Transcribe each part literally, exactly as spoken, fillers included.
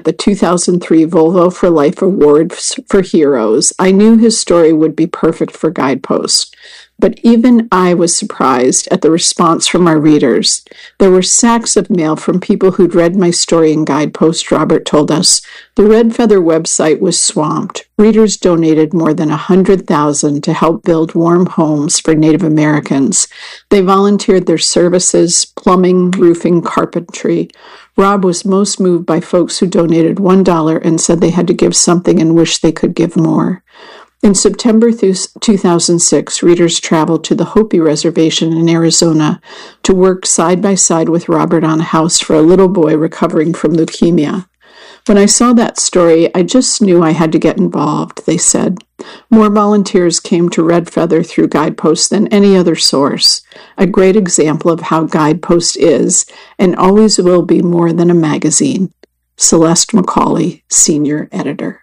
the two thousand three Volvo for Life Award for Heroes, I knew his story would be perfect for Guidepost. But even I was surprised at the response from our readers. There were sacks of mail from people who'd read my story in Guidepost, Robert told us. The Red Feather website was swamped. Readers donated more than one hundred thousand dollars to help build warm homes for Native Americans. They volunteered their services, plumbing, roofing, carpentry. Rob was most moved by folks who donated one dollar and said they had to give something and wished they could give more. In September two thousand six, readers traveled to the Hopi Reservation in Arizona to work side by side with Robert on a house for a little boy recovering from leukemia. When I saw that story, I just knew I had to get involved, they said. More volunteers came to Red Feather through Guidepost than any other source, a great example of how Guidepost is and always will be more than a magazine. Celeste McCauley, Senior Editor.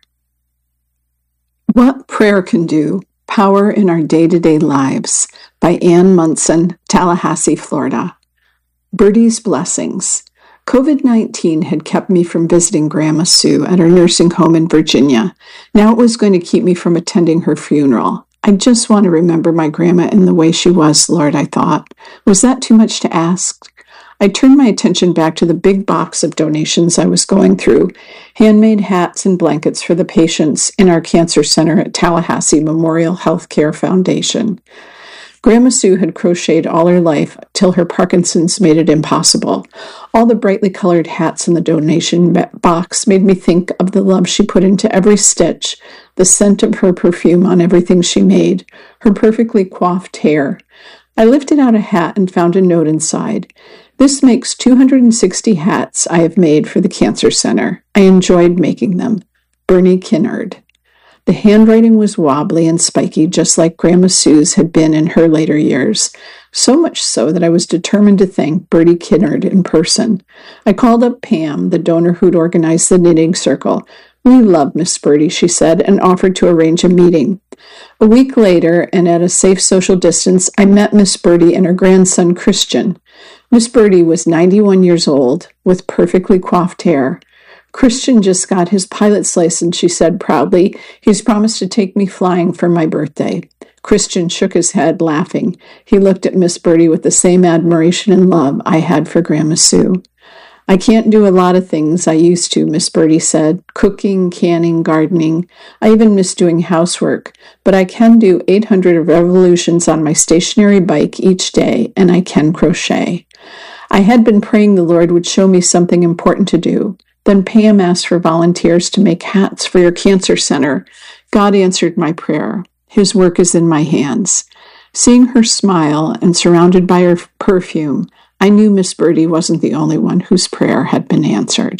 What Prayer Can Do, Power in Our Day-to-Day Lives by Ann Munson, Tallahassee, Florida. Birdie's Blessings. covid nineteen had kept me from visiting Grandma Sue at her nursing home in Virginia. Now it was going to keep me from attending her funeral. I just want to remember my grandma in the way she was, Lord, I thought. Was that too much to ask? I turned my attention back to the big box of donations I was going through, handmade hats and blankets for the patients in our cancer center at Tallahassee Memorial Healthcare Foundation. Grandma Sue had crocheted all her life till her Parkinson's made it impossible. All the brightly colored hats in the donation box made me think of the love she put into every stitch, the scent of her perfume on everything she made, her perfectly coiffed hair. I lifted out a hat and found a note inside. This makes two hundred sixty hats I have made for the Cancer Center. I enjoyed making them. Bernie Kinnard. The handwriting was wobbly and spiky, just like Grandma Sue's had been in her later years. So much so that I was determined to thank Bertie Kinnard in person. I called up Pam, the donor who'd organized the knitting circle. We love Miss Birdie, she said, and offered to arrange a meeting. A week later, and at a safe social distance, I met Miss Birdie and her grandson, Christian. Miss Birdie was ninety-one years old, with perfectly coiffed hair. Christian just got his pilot's license, she said proudly. He's promised to take me flying for my birthday. Christian shook his head, laughing. He looked at Miss Birdie with the same admiration and love I had for Grandma Sue. I can't do a lot of things I used to, Miss Birdie said. Cooking, canning, gardening. I even miss doing housework. But I can do eight hundred revolutions on my stationary bike each day, and I can crochet. I had been praying the Lord would show me something important to do. Then Pam asked for volunteers to make hats for your cancer center. God answered my prayer. His work is in my hands. Seeing her smile and surrounded by her perfume, I knew Miss Birdie wasn't the only one whose prayer had been answered.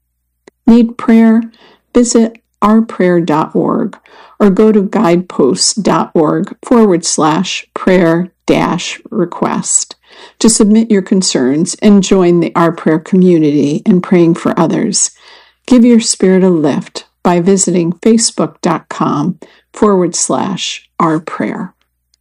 Need prayer? Visit ourprayer dot org or go to guidepost.org forward slash prayer dash request to submit your concerns and join the Our Prayer community in praying for others. Give your spirit a lift by visiting facebook.com forward slash our prayer.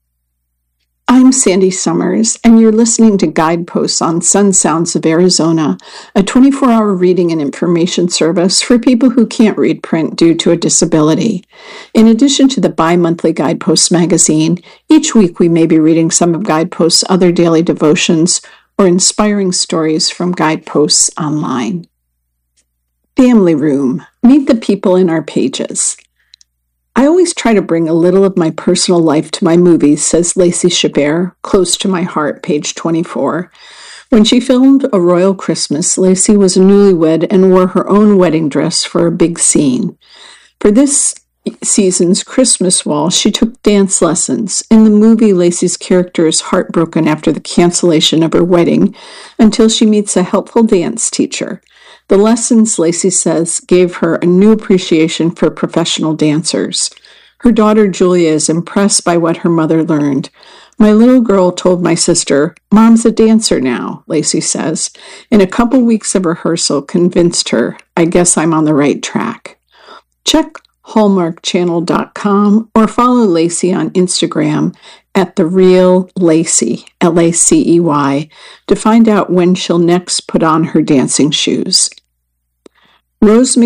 I'm Sandy Summers, and you're listening to Guideposts on Sun Sounds of Arizona, a twenty-four hour reading and information service for people who can't read print due to a disability. In addition to the bi-monthly Guideposts magazine, each week we may be reading some of Guideposts' other daily devotions or inspiring stories from Guideposts online. Family Room. Meet the people in our pages. I always try to bring a little of my personal life to my movies, says Lacey Chabert, Close to My Heart, page twenty-four. When she filmed A Royal Christmas, Lacey was a newlywed and wore her own wedding dress for a big scene. For this season's Christmas Wall, she took dance lessons. In the movie, Lacey's character is heartbroken after the cancellation of her wedding until she meets a helpful dance teacher. The lessons, Lacey says, gave her a new appreciation for professional dancers. Her daughter Julia is impressed by what her mother learned. My little girl told my sister, Mom's a dancer now, Lacey says. In a couple weeks of rehearsal convinced her, I guess I'm on the right track. Check hallmark channel dot com or follow Lacey on Instagram at The Real Lacey, L A C E Y, to find out when she'll next put on her dancing shoes. Rose